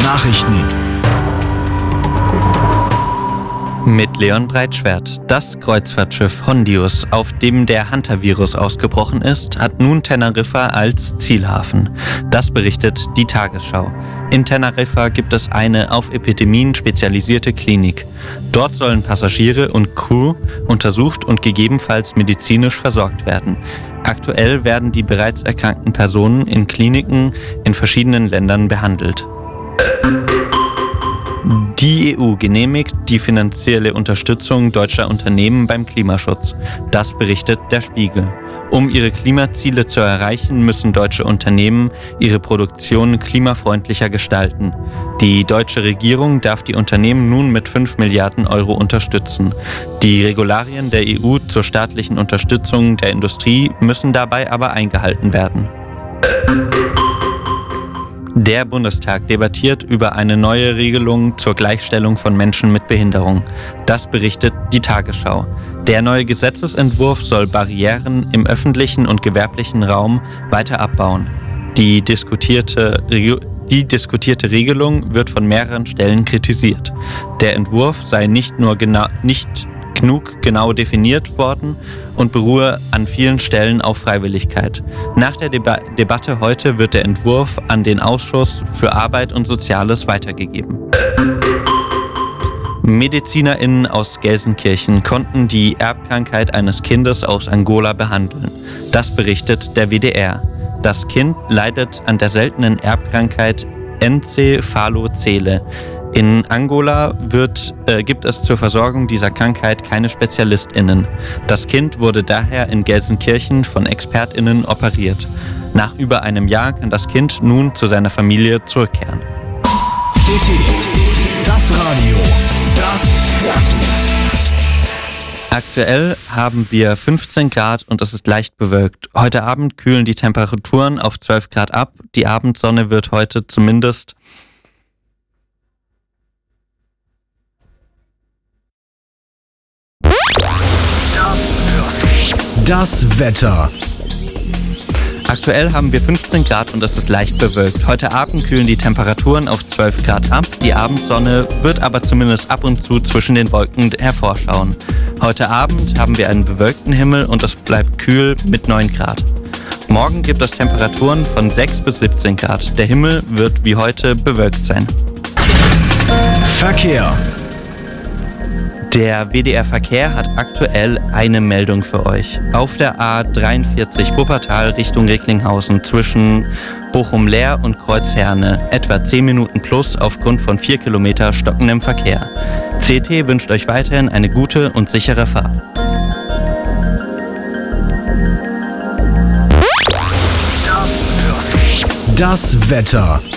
Nachrichten. Mit Leon Breitschwert. Das Kreuzfahrtschiff Hondius, auf dem der Hantavirus ausgebrochen ist, hat nun Teneriffa als Zielhafen. Das berichtet die Tagesschau. In Teneriffa gibt es eine auf Epidemien spezialisierte Klinik. Dort sollen Passagiere und Crew untersucht und gegebenenfalls medizinisch versorgt werden. Aktuell werden die bereits erkrankten Personen in Kliniken in verschiedenen Ländern behandelt. Die EU genehmigt die finanzielle Unterstützung deutscher Unternehmen beim Klimaschutz. Das berichtet der Spiegel. Um ihre Klimaziele zu erreichen, müssen deutsche Unternehmen ihre Produktion klimafreundlicher gestalten. Die deutsche Regierung darf die Unternehmen nun mit 5 Milliarden Euro unterstützen. Die Regularien der EU zur staatlichen Unterstützung der Industrie müssen dabei aber eingehalten werden. Der Bundestag debattiert über eine neue Regelung zur Gleichstellung von Menschen mit Behinderung. Das berichtet die Tagesschau. Der neue Gesetzesentwurf soll Barrieren im öffentlichen und gewerblichen Raum weiter abbauen. Die diskutierte Regelung wird von mehreren Stellen kritisiert. Der Entwurf sei nicht genug genau definiert worden und beruhe an vielen Stellen auf Freiwilligkeit. Nach der Debatte heute wird der Entwurf an den Ausschuss für Arbeit und Soziales weitergegeben. MedizinerInnen aus Gelsenkirchen konnten die Erbkrankheit eines Kindes aus Angola behandeln. Das berichtet der WDR. Das Kind leidet an der seltenen Erbkrankheit Encephalocele. In Angola gibt es zur Versorgung dieser Krankheit keine SpezialistInnen. Das Kind wurde daher in Gelsenkirchen von ExpertInnen operiert. Nach über einem Jahr kann das Kind nun zu seiner Familie zurückkehren. CT, das Radio, das hörst du. Aktuell haben wir 15 Grad und es ist leicht bewölkt. Heute Abend kühlen die Temperaturen auf 12 Grad ab. Die Abendsonne wird heute zumindest Das Wetter. Aktuell haben wir 15 Grad und es ist leicht bewölkt. Heute Abend kühlen die Temperaturen auf 12 Grad ab. Die Abendsonne wird aber zumindest ab und zu zwischen den Wolken hervorschauen. Heute Abend haben wir einen bewölkten Himmel und es bleibt kühl mit 9 Grad. Morgen gibt es Temperaturen von 6 bis 17 Grad. Der Himmel wird wie heute bewölkt sein. Verkehr. Der WDR Verkehr hat aktuell eine Meldung für euch. Auf der A43 Wuppertal Richtung Recklinghausen zwischen Bochum-Leer und Kreuzherne etwa 10 Minuten plus aufgrund von 4 Kilometer stockendem Verkehr. CT wünscht euch weiterhin eine gute und sichere Fahrt. Das Wetter.